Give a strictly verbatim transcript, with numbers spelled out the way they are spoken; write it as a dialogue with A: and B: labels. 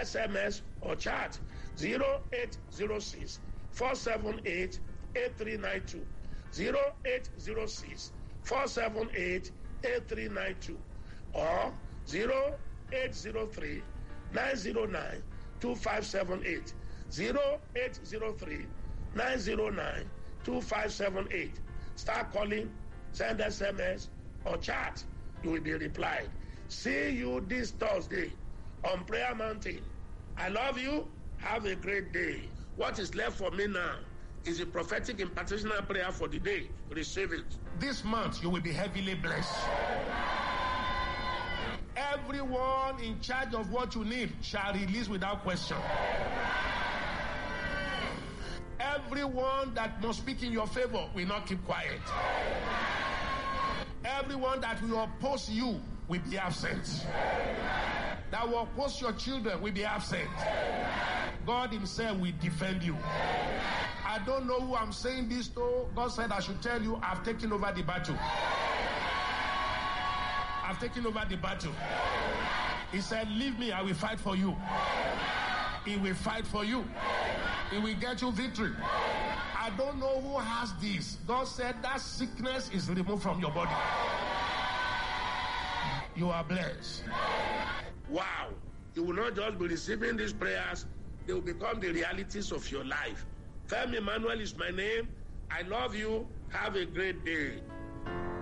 A: S M S or chat zero eight zero six, four seven eight, eight three nine two. zero eight zero six, four seven eight, eight three nine two or zero eight zero three, nine zero nine, two five seven eight. zero eight zero three, nine zero nine, two five seven eight. Start calling, send S M S or chat. You will be replied. See you this Thursday on Prayer Mountain. I love you. Have a great day. What is left for me now is a prophetic impartational prayer for the day. Receive it. This month you will be heavily blessed. Everyone in charge of what you need shall release without question. Everyone that must speak in your favor will not keep quiet. Everyone that will oppose you will be absent. That will oppose your children will be absent. God himself will defend you. I don't know who I'm saying this to. God said I should tell you I've taken over the battle. I've taken over the battle. He said, leave me, I will fight for you. He will fight for you. He will get you victory. I don't know who has this. God said that sickness is removed from your body. You are blessed. Wow. You will not just be receiving these prayers. They will become the realities of your life. Femi Emmanuel is my name. I love you. Have a great day.